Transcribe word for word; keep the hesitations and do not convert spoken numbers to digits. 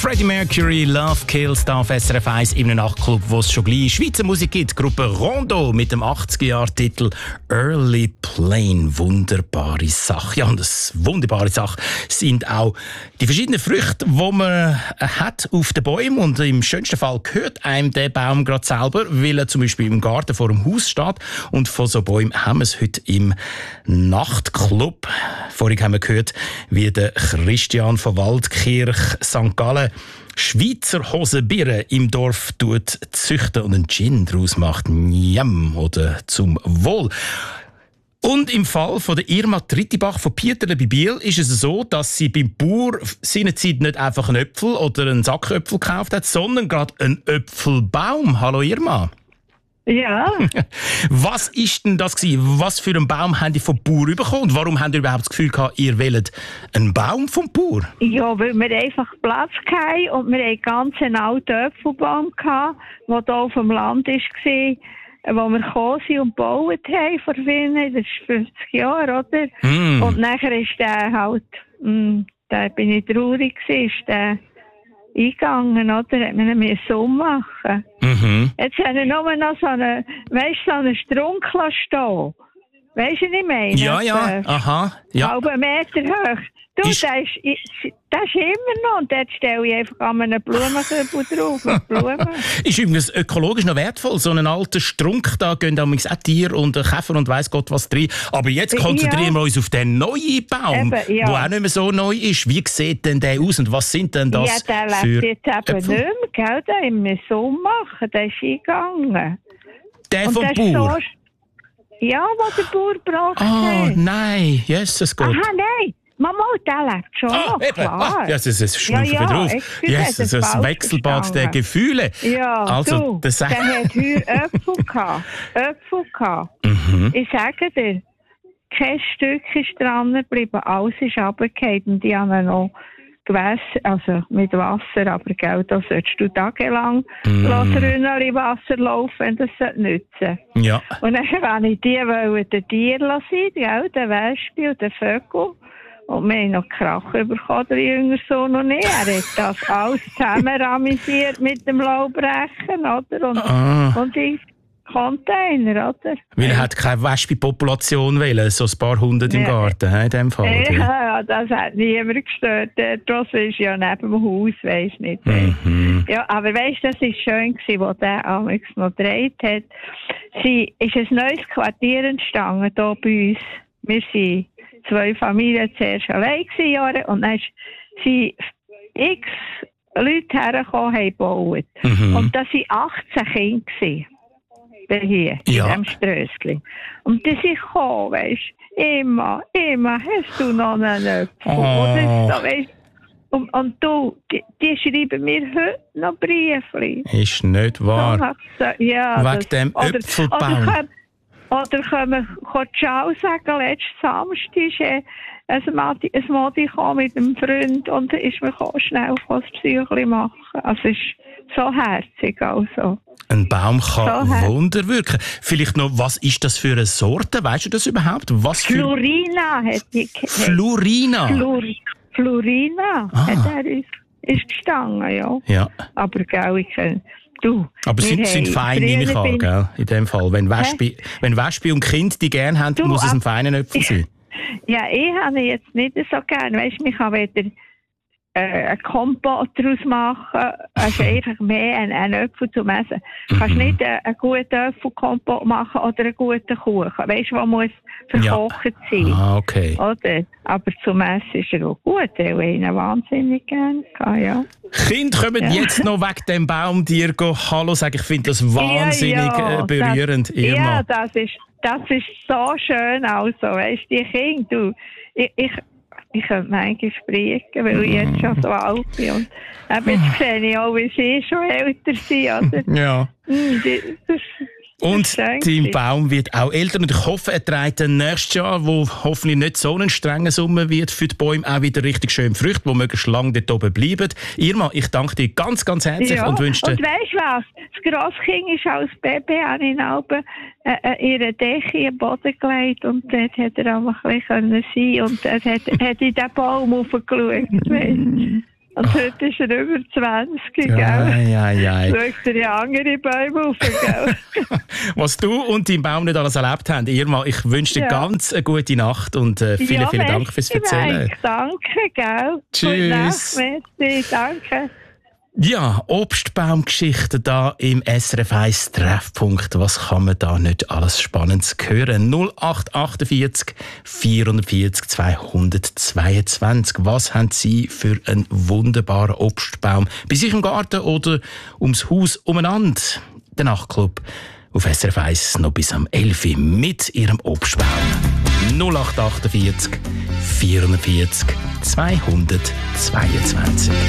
Freddie Mercury, Love Kills, da auf S R F eins im Nachtclub, wo es schon gleich Schweizer Musik gibt. Gruppe Rondo mit dem achtziger-Jahr-Titel Early Plain. Wunderbare Sache. Ja, und das wunderbare Sache sind auch die verschiedenen Früchte, die man hat auf den Bäumen. Und im schönsten Fall gehört einem der Baum gerade selber, weil er zum Beispiel im Garten vor dem Haus steht. Und von so Bäumen haben wir es heute im Nachtclub. Vorhin haben wir gehört, wie der Christian von Waldkirch Sankt Gallen Schweizer Hosenbirnen im Dorf tut züchten und einen Gin daraus macht. Njam, oder zum Wohl. Und im Fall von der Irma Trittibach von Pieterle bei Biel ist es so, dass sie beim Bauer seinerzeit nicht einfach einen Äpfel oder einen Sack Äpfel gekauft hat, sondern gerade einen Äpfelbaum. Hallo Irma. Ja. Was ist denn das gewesen? Was für einen Baum habt ihr vom Bauer bekommen? Und warum habt ihr überhaupt das Gefühl gehabt, ihr wählt einen Baum vom Bauer? Ja, weil wir einfach Platz hatten und wir hatten ganz einen alten Äpfelbaum, der hier auf dem Land war, wo wir gekommen sind und gebaut haben vor vielen, das ist fünfzig Jahre, oder? Mm. Und nachher ist der halt, mh, da bin ich traurig gewesen, ist der eingegangen, oder? Hat man ihn so machen. Mhm. Jetzt haben wir nur noch so einen, weißt, so einen Strunk stehen. Weißt du, was ich meine? Ja, ja, äh, aha. Ja. Halben Meter hoch. Du, ist... das ist, das ist immer noch. Und dort stelle ich einfach an einen Blumenkübel drauf. Blumen. Ist übrigens ökologisch noch wertvoll. So einen alten Strunk, da gehen damals auch Tiere und Käfer und weiss Gott was drin. Aber jetzt konzentrieren ja. wir uns auf den neuen Baum, der ja. auch nicht mehr so neu ist. Wie sieht denn der aus und was sind denn das ja, der für lebt jetzt eben Äpfel? Nicht mehr, gell? Den haben wir so machen. Der ist eingegangen. Der und vom Bauer? So... Ja, was der Bauer braucht. Oh, nein, Jesus Gott. Aha, nein. Mama, der lebt schon. Ah, noch, eben. klar. Ah, ja, das ist ja, ja, drauf. Yes, das ist ein Wechselbad der Gefühle. Ja, also, du, das der hat heuer Äpfel gehabt. Äpfel gehabt. Mhm. Ich sage dir, kein Stück ist dran geblieben. Alles ist runtergefallen. Und die haben noch Gewässer, also mit Wasser, aber gell, da solltest du tagelang mm. Rünneli Wasser laufen, wenn das nützen. Ja. Und dann wollte ich die wollen den Tieren lassen, gell, den Wespen und den Vögel. Und wir haben noch Krach bekommen, der jüngere Sohn noch nicht. Er hat das alles zusammen ramisiert mit dem Laubrechen, oder? Und, ah. und die Container, oder? Weil er hat keine Wespe-Population wählen, so ein paar hundert im ja. Garten, in dem Fall. Oder? Ja, das hat niemand gestört. Das ist ja neben dem Haus, weisst nicht. Mhm. Ja, aber weisst, das war schön, als der Alex noch gedreht hat. Sie ist ein neues Quartier entstanden hier bei uns. Wir waren zwei Familien zuerst allein Jahre und dann sind x Leute hergekommen, haben gebaut. Mhm. Und das waren achtzehn Kinder. Hier, ja. in diesem Strössli. Und die sind gekommen, weisst du, immer, immer, hast du noch einen Äpfel? Oh. Oder so, weißt, und, und du, die, die schreiben mir heute noch Briefchen. Ist nicht wahr. So, ja, wegen das, dem oder, Äpfelbaum. Oder können, oder können wir Ciao sagen, letzten Samstag ist äh, ein Modi, ein Modi gekommen mit einem Freund und ist mir schnell das Psychli machen. Also es ist so herzig, also. Ein Baum kann so Wunder wirken. Vielleicht noch, was ist das für eine Sorte? Weißt du das überhaupt? Was für... Florina hat die. Florina? Flor, Florina ah. hat er uns, ist gestanden, ja. ja. Aber gell, ich kann... Du, aber sind, sind fein, nehme ich an, gell? In dem Fall. Wenn Wespe, wenn Wespe und Kind die gerne haben, du, muss es ein feiner Äpfel sein. Ja, ich habe jetzt nicht so gerne. Weißt du, ich kann weder äh, einen Kompott daraus machen, also einfach mehr einen, einen Äpfel zum Essen. Du kannst mhm. nicht äh, einen guten Äpfelkompott machen oder einen guten Kuchen. Weißt du, der muss verkocht ja. sein. Ah, okay. Oder? Aber zum Essen ist er auch gut, weil ich ihn wahnsinnig gerne kann, ja. Kinder kommen ja. jetzt noch wegen dem Baum dir Hallo sagen. Ich finde das wahnsinnig ja, ja, berührend. Das, Irma. Ja, das ist, das ist so schön. Also, weißt du, die Kinder, du, ich, ich, ich könnte manchmal sprechen, weil ich jetzt schon so alt bin. Und jetzt sehe ich auch, wie sie schon älter sind. Oder? Ja. Die, das, Und dein Baum wird auch älter und ich hoffe, er trägt dann nächstes Jahr, wo hoffentlich nicht so einen strengen Sommer wird, für die Bäume auch wieder richtig schön Früchte, die möglichst lange dort oben bleiben. Irma, ich danke dir ganz, ganz herzlich ja. und wünsche dir... Und weisst du was? Das Grosskind ist als Baby an ihn Alben äh, äh, ihre Decke in den Boden gelegt und dort hätte er auch ein bisschen sein können und er hat, hat in den Baum aufgeschaut. Und oh. heute ist er über zwanzig, gell? Ei, ei, ei. Schaut er ja andere Bäume auf, gell? Was du und dein Baum nicht alles erlebt haben, Irma, ich wünsche dir ja. ganz eine gute Nacht und äh, vielen, ja, vielen Dank fürs Erzählen. Mike, danke, gell? Tschüss. Gute Nacht, merci, danke. Ja, Obstbaumgeschichten da im S R F eins Treffpunkt. Was kann man da nicht alles Spannendes hören? null acht achtundvierzig vierundvierzig zweihundertzweiundzwanzig. Was haben Sie für einen wunderbaren Obstbaum bei sich im Garten oder ums Haus umeinander? Der Nachtclub auf S R F eins noch bis am elf Uhr mit Ihrem Obstbaum. null acht achtundvierzig vierundvierzig zweihundertzweiundzwanzig.